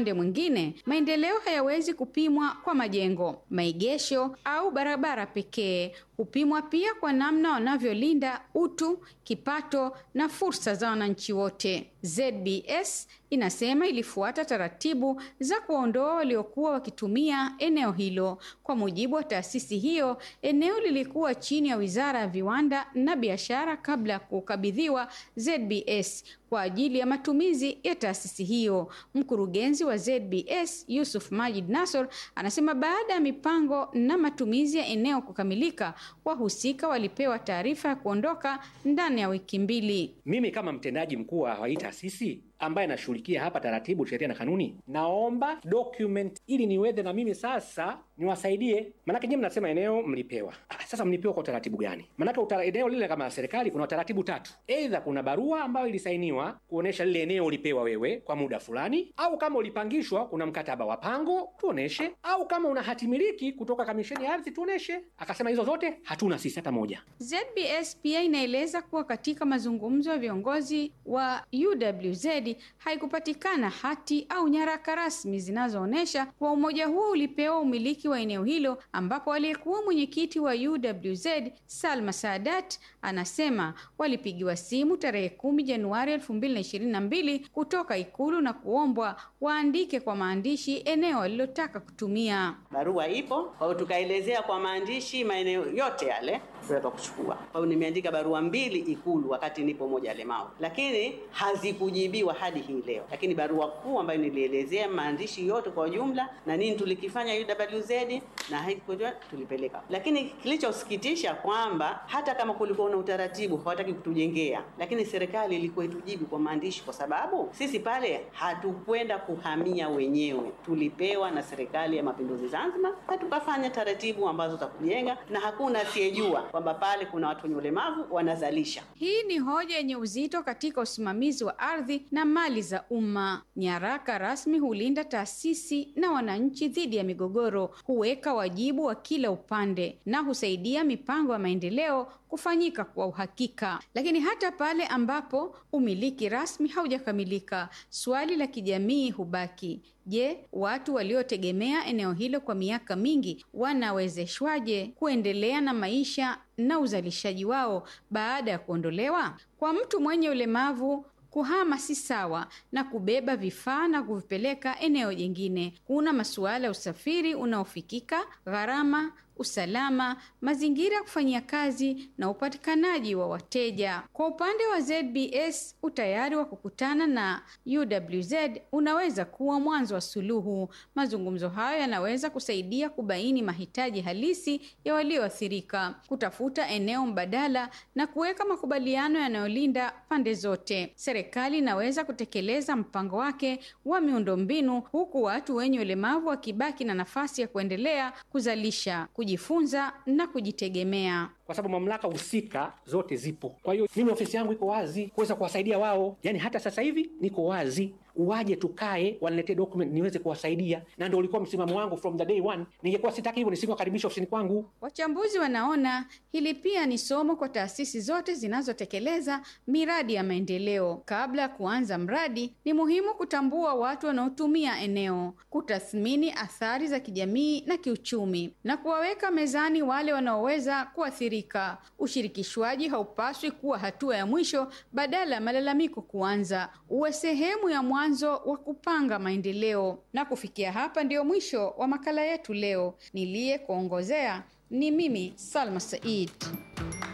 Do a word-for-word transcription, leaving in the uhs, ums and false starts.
upande mwingine, maendeleo hayawezi kupimwa kwa majengo, maegesho au barabara pekee. Hupimwa pia kwa namna wanavyolinda utu, kipato na fursa za wananchi wote. Z B S inasema ilifuata taratibu za kuondoa waliokuwa wakitumia eneo hilo. Kwa mujibu wa taasisi hiyo, eneo lilikuwa chini ya Wizara ya Viwanda na Biashara kabla ya kukabidhiwa Z B S kwa ajili ya matumizi ya taasisi hiyo. Mkurugenzi wa Z B S Yusuf Majid Nasor anasema baada ya mipango na matumizi ya eneo kukamilika, wahusika walipewa taarifa ya kuondoka ndani ya wiki mbili. Mimi kama mtendaji mkuu wa hii taasisi ambaye nashughulikia hapa taratibu, sheria na kanuni, naomba document ili niweze na mimi sasa niwasaidie. Manake nyinyi mnasema eneo mlipewa. Ah, sasa mlipewa kwa taratibu gani? Manake eneo lile kama serikali kuna taratibu tatu. Aidha kuna barua ambayo ilisainiwa kuonesha lile eneo ulipewa wewe kwa muda fulani, au kama ulipangishwa kuna mkataba wa pango tuoneshe, au kama una hati miliki kutoka kamisheni ya ardhi tuoneshe. Akasema hizo zote hatuna sisi hata moja. Z B S pia inaeleza kuwa katika mazungumzo ya viongozi wa U W Z haikupatikana hati au nyaraka rasmi zinazoonesha kwa umoja huo ulipewa umiliki wa eneo hilo, ambapo aliyekuwa mwenyekiti wa U W Z Salma Saadat anasema walipigiwa simu tarehe kumi Januari elfu mbili na ishirini na mbili kutoka Ikulu na kuombwa waandike kwa maandishi eneo walilotaka kutumia. Barua ipo, kwa hiyo tukaelezea kwa maandishi maeneo yote yale tunataka kuchukua. Kwa hiyo nimeandika barua mbili Ikulu wakati nipo moja Lemao, lakini hazikujibiwa hadi hii leo. Lakini barua kuu ambayo nilielezea maandishi yote kwa jumla na nini tulikifanya U W Z na haikujua tulipeleka. Lakini kilichosikitisha kwamba hata kama kulikuwa na utaratibu hawataki kutujengea, lakini serikali ilikuwa itujibu kwa maandishi, kwa sababu sisi pale hatukwenda kuhamia wenyewe, tulipewa na serikali ya Mapinduzi Zanzibar na tukafanya taratibu ambazo za kujenga, na hakuna asiyejua kwamba pale kuna watu wenye ulemavu wanazalisha. Hii ni hoja yenye uzito katika usimamizi wa ardhi na mali za umma. Nyaraka rasmi hulinda taasisi na wananchi dhidi ya migogoro, huweka wajibu wa kila upande na husaidia mipango ya maendeleo kufanyika kwa uhakika. Lakini hata pale ambapo umiliki rasmi haujakamilika, swali la kijamii hubaki. Je, watu waliotegemea eneo hilo kwa miaka mingi wanawezeshwaje kuendelea na maisha na uzalishaji wao baada ya kuondolewa? Kwa mtu mwenye ulemavu, kuhama si sawa na kubeba vifaa na kuvipeleka eneo jingine. Kuna masuala ya usafiri unaofikika, gharama, usalama, mazingira ya kufanyia kazi na upatikanaji wa wateja. Kwa upande wa Z B S, utayari wa kukutana na U W Z unaweza kuwa mwanzo wa suluhu. Mazungumzo hayo yanaweza kusaidia kubaini mahitaji halisi ya walioathirika, kutafuta eneo mbadala na kuweka makubaliano yanayolinda pande zote. Serikali inaweza kutekeleza mpango wake wa miundombinu huku watu wenye ulemavu wakibaki na nafasi ya kuendelea kuzalisha, kujifunza na kujitegemea. Kwa sababu mamlaka husika zote zipo. Kwa hiyo mimi ofisi yangu iko wazi kuweza kuwasaidia wao. Yaani hata sasa hivi niko wazi. Uwaje tukae, waniletee document niweze kuwasaidia. Na ndio ulikuwa msimamo wangu from the day one. Ningekuwa sitaki hivyo nisingewakaribisha ofisini kwangu. Wachambuzi wanaona hili pia ni somo kwa taasisi zote zinazotekeleza miradi ya maendeleo. Kabla ya kuanza mradi, ni muhimu kutambua watu wanaotumia eneo, kutathmini athari za kijamii na kiuchumi, na kuwaweka mezani wale wanaoweza kuathirika. Ushirikishwaji haupaswi kuwa hatua ya mwisho badala ya malalamiko kuanza. Uwe sehemu ya mwanzo wa kupanga maendeleo. Na kufikia hapa ndio mwisho wa makala yetu leo. Niliye kuongozea ni mimi Salma Said.